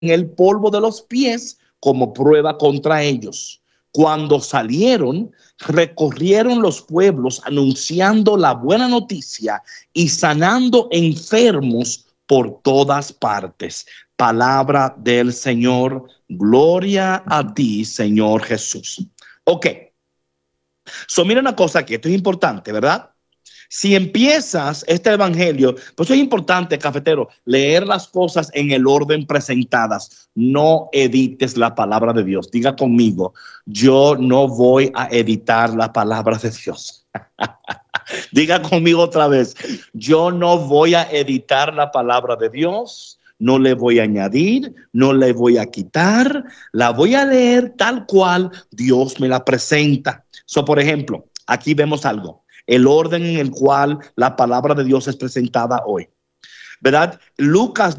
el polvo de los pies como prueba contra ellos. Cuando salieron, recorrieron los pueblos anunciando la buena noticia y sanando enfermos por todas partes. Palabra del Señor. Gloria a ti, Señor Jesús. Ok. So, mira una cosa aquí, esto es importante, ¿verdad? Si empiezas este evangelio, pues es importante, cafetero, leer las cosas en el orden presentadas. No edites la palabra de Dios. Diga conmigo, yo no voy a editar la palabra de Dios. Diga conmigo otra vez, yo no voy a editar la palabra de Dios. No le voy a añadir, no le voy a quitar, la voy a leer tal cual Dios me la presenta. So, por ejemplo, aquí vemos algo. El orden en el cual la palabra de Dios es presentada hoy, ¿verdad? Lucas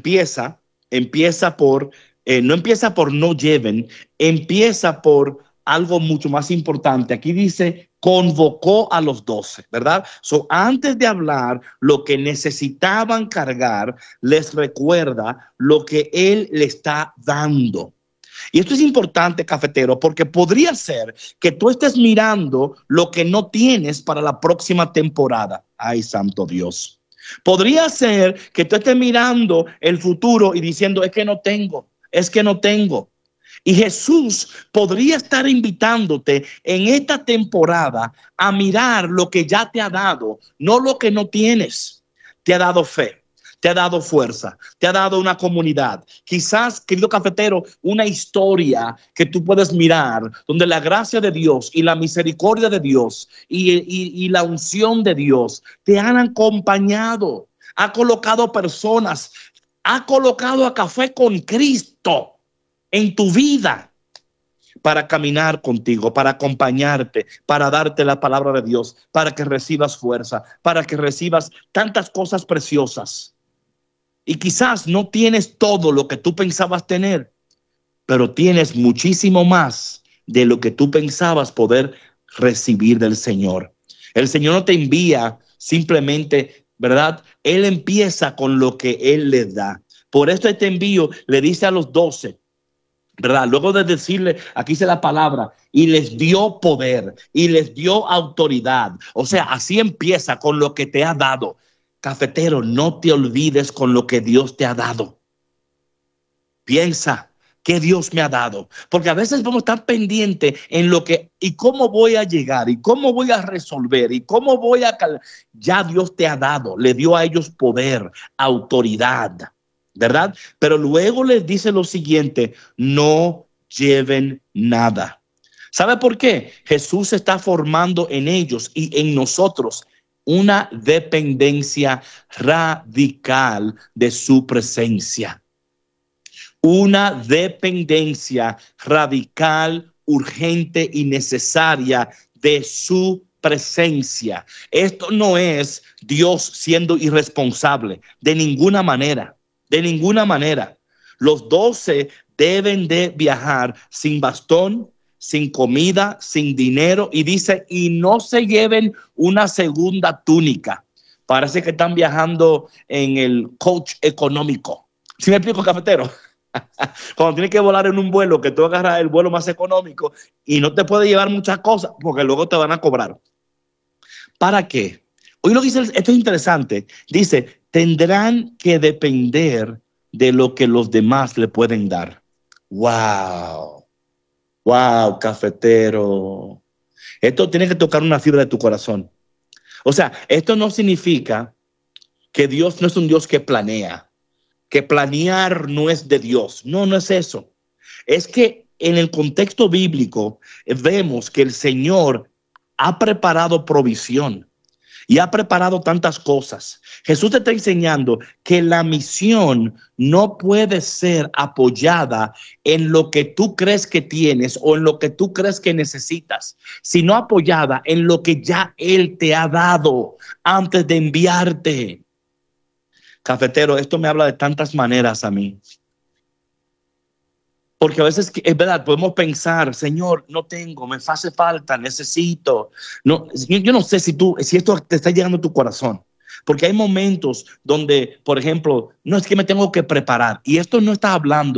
empieza por, no empieza por no lleven, empieza por algo mucho más importante. Aquí dice, convocó a los 12, ¿verdad? So, antes de hablar lo que necesitaban cargar, les recuerda lo que Él le está dando. Y esto es importante, cafetero, porque podría ser que tú estés mirando lo que no tienes para la próxima temporada. Ay, santo Dios. Podría ser que tú estés mirando el futuro y diciendo, es que no tengo. Y Jesús podría estar invitándote en esta temporada a mirar lo que ya te ha dado, no lo que no tienes. Te ha dado fe. Te ha dado fuerza, te ha dado una comunidad. Quizás, querido cafetero, una historia que tú puedes mirar donde la gracia de Dios y la misericordia de Dios y la unción de Dios te han acompañado. Ha colocado personas, ha colocado a Café con Cristo en tu vida para caminar contigo, para acompañarte, para darte la palabra de Dios, para que recibas fuerza, para que recibas tantas cosas preciosas. Y quizás no tienes todo lo que tú pensabas tener, pero tienes muchísimo más de lo que tú pensabas poder recibir del Señor. El Señor no te envía simplemente, ¿verdad? Él empieza con lo que Él les da. Por esto este envío le dice a los 12, ¿verdad? Luego de decirle, aquí dice la palabra, y les dio poder, y les dio autoridad. O sea, así empieza con lo que te ha dado. Cafetero, no te olvides con lo que Dios te ha dado. Piensa que Dios me ha dado, porque a veces vamos a estar pendientes en lo que y cómo voy a llegar y cómo voy a resolver y cómo voy a ya Dios te ha dado, le dio a ellos poder, autoridad, ¿verdad? Pero luego les dice lo siguiente, no lleven nada. ¿Sabe por qué? Jesús está formando en ellos y en nosotros una dependencia radical de su presencia. Una dependencia radical, urgente y necesaria de su presencia. Esto no es Dios siendo irresponsable, de ninguna manera, de ninguna manera. Los 12 deben de viajar sin bastón, sin comida, sin dinero, y dice, y no se lleven una segunda túnica. Parece que están viajando en el coach económico. ¿Sí me explico, cafetero? Cuando tienes que volar en un vuelo, que tú agarras el vuelo más económico y no te puedes llevar muchas cosas porque luego te van a cobrar. ¿Para qué? Hoy lo que dice, esto es interesante, dice, tendrán que depender de lo que los demás le pueden dar. ¡Wow! Wow, cafetero. Esto tiene que tocar una fibra de tu corazón. O sea, esto no significa que Dios no es un Dios que planea, que planear no es de Dios. No, no es eso. Es que en el contexto bíblico vemos que el Señor ha preparado provisión y ha preparado tantas cosas. Jesús te está enseñando que la misión no puede ser apoyada en lo que tú crees que tienes o en lo que tú crees que necesitas, sino apoyada en lo que ya Él te ha dado antes de enviarte. Cafetero, esto me habla de tantas maneras a mí. Porque a veces es verdad, podemos pensar, Señor, no tengo, me hace falta, necesito. No, yo no sé si esto te está llegando a tu corazón. Porque hay momentos donde, por ejemplo, no es que me tengo que preparar. Y esto no está hablando